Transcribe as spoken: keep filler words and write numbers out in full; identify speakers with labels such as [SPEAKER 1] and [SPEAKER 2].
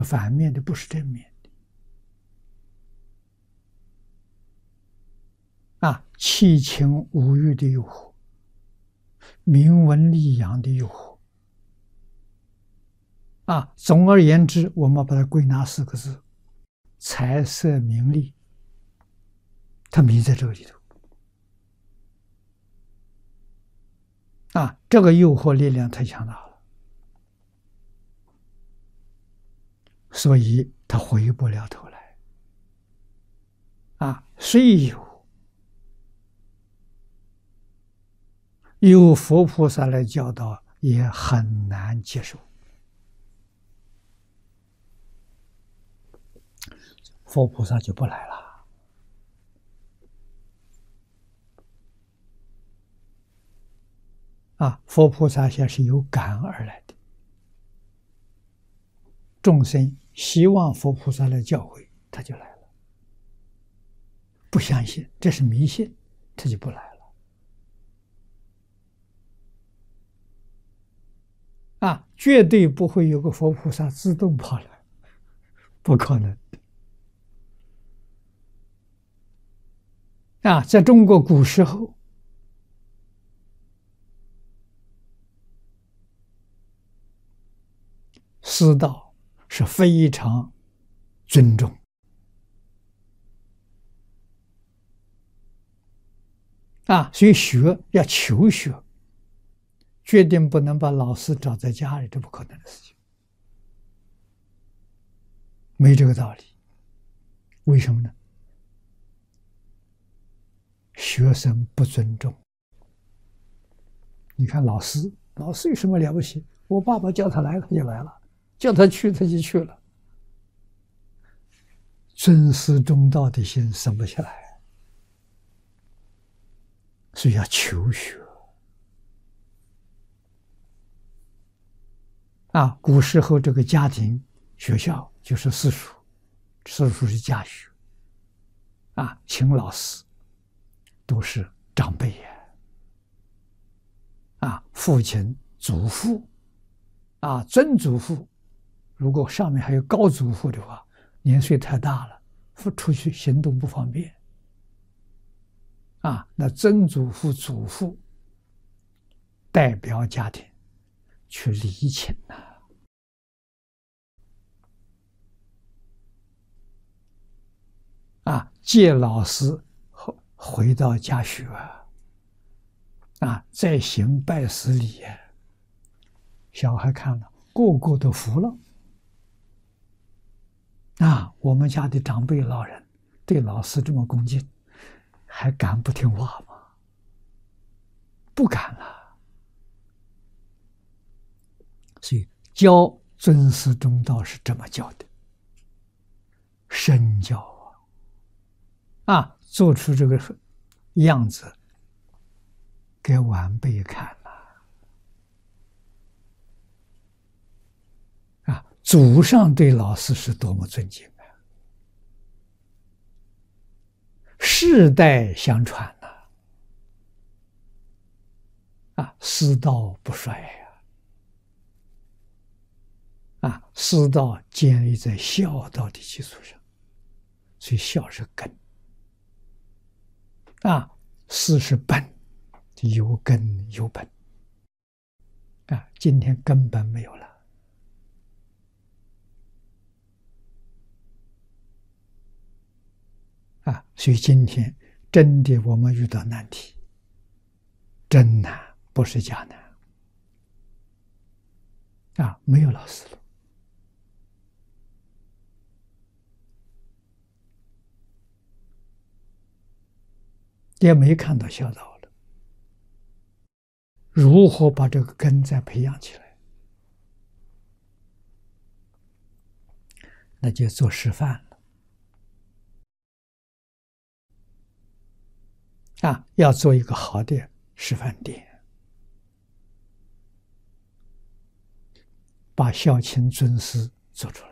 [SPEAKER 1] 反面的不是正面的啊，七情五欲的诱惑，名闻利养的诱惑啊。总而言之，我们把它归纳四个字：财色名利。它迷在这个里头啊，这个诱惑力量太强大了，所以他回不了头来啊。虽有有佛菩萨来教导，也很难接受。佛菩萨就不来了啊！佛菩萨现在是有感而来的，众生希望佛菩萨来教诲，他就来了；不相信，这是迷信，他就不来了。啊，绝对不会有个佛菩萨自动跑来，不可能。啊，在中国古时候，师道是非常尊重啊，所以学要求学，决定不能把老师找在家里，这不可能的事情，没这个道理。为什么呢？学生不尊重。你看老师，老师有什么了不起？我爸爸叫他来，他就来了；叫他去，他就去了。尊师重道的心生不起来，所以要求学啊。古时候这个家庭学校就是私塾，私塾是家学啊，请老师都是长辈呀，啊，父亲、祖父，啊，曾祖父，如果上面还有高祖父的话，年岁太大了，出去行动不方便，啊，那曾祖父、祖父代表家庭去礼请呐，啊，借老师回到家学啊，啊，再行拜师礼，小孩看了，个个都服了。啊，我们家的长辈老人对老师这么恭敬，还敢不听话吗？不敢了。所以教尊师重道是这么教的，身教啊，啊，做出这个样子给晚辈看了啊！祖上对老师是多么尊敬啊，世代相传呐，啊，师道不衰呀，啊，师道建立在孝道的基础上，所以孝是根，啊，师是本。有根有本啊，今天根本没有了啊，所以今天真的我们遇到难题，真难，不是假难啊，没有老师了，也没看到孝道。如何把这个根再培养起来？那就做示范了啊！要做一个好的示范点，把孝亲尊师做出来。